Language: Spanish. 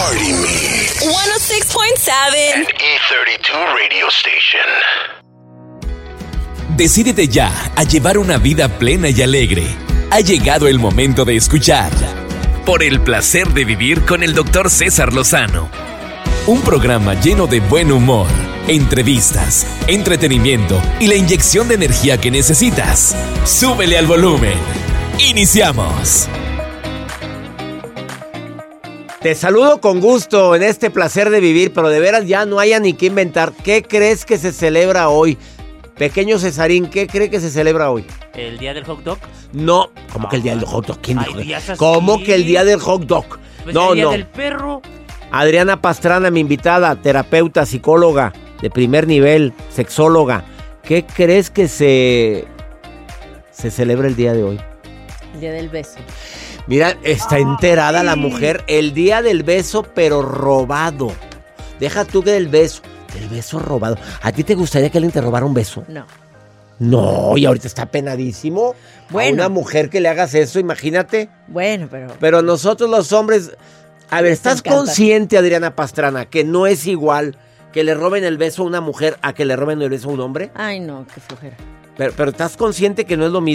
Party Me. 106.7 An E32 radio station. Decídete ya a llevar una vida plena y alegre. Ha llegado el momento de escuchar Por el placer de vivir con el Dr. César Lozano. Un programa lleno de buen humor, entrevistas, entretenimiento y la inyección de energía que necesitas. Súbele al volumen. ¡Iniciamos! Te saludo con gusto en este placer de vivir, pero de veras ya no haya ni qué inventar. ¿Qué crees que se celebra hoy? Pequeño Cesarín, ¿qué cree que se celebra hoy? ¿El día del hot dog? No, ¿cómo que el día del hot dog? ¿Quién dijo? días así. ¿Cómo que el día del hot dog? Pues No, el día no. del perro. Adriana Pastrana, mi invitada, terapeuta, psicóloga de primer nivel, sexóloga. ¿Qué crees que se celebra el día de hoy? El día del beso. Mira, está enterada la mujer. El día del beso, pero robado. Deja tú que del beso robado. ¿A ti te gustaría que alguien te robara un beso? No. No, y ahorita está penadísimo. Bueno. A una mujer que le hagas eso, imagínate. Bueno, pero... Pero nosotros los hombres... A ver, Les ¿estás encanta. consciente, Adriana Pastrana, que no es igual que le roben el beso a una mujer a que le roben el beso a un hombre? Ay, no, qué flojera. Pero ¿estás consciente que no es lo mismo?